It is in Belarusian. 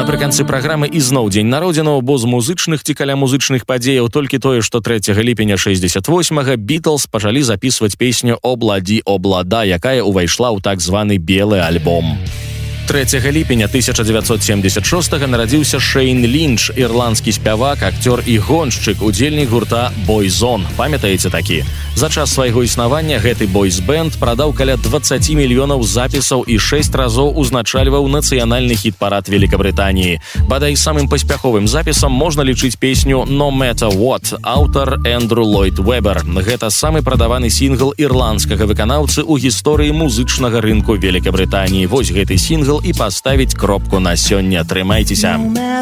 Напрыканцы праграмы ізноў дзень народзінаў, бо з музычных ці каля музычных падзеяў толькі тое, што 3 ліпеня 68-га Beatles пачалі запісваць песню «Обладі облада», якая ўвайшла ў так званы белы альбом. 3 ліпеня 1976-га нарадзіўся Шэйн Лінч, ірландскі спявак, акцёр і гоншчык, удзельнік гурта Boyzone. Памятаеце такі? За час свайго існавання гэты бойз-бэнд прадаў каля 20 мільёнаў запісаў і 6 разоў узначальваў нацыянальны хіт-парад Великабрытаніі. Бадай самым паспяховым запісам можна лічыць песню «No Matter What», аўтар Эндрю Ллойд Вебер. Гэта самы прадаваны сінгл ірландскага выканаўцы ў гісторыі музычнага рынку Великабрытаніі. Вось гэты сінгл і паставіць кропку на сёння. Трымайцеся.